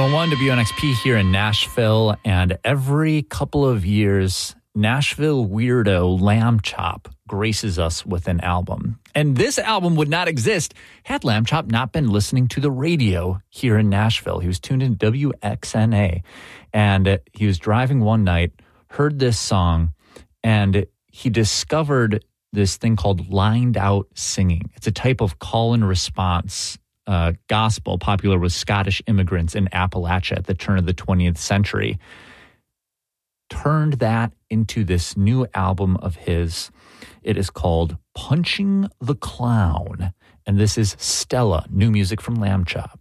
101 WNXP here in Nashville, and every couple of years, Nashville weirdo Lamb Chop graces us with an album. And this album would not exist had Lamb Chop not been listening to the radio here in Nashville. He was tuned in WXNA, and he was driving one night, heard this song, and he discovered this thing called lined out singing. It's a type of call and response gospel popular with Scottish immigrants in Appalachia at the turn of the 20th century. Turned that into this new album of his. It is called Punching the Clown. And this is Stella, new music from Lamb Chop.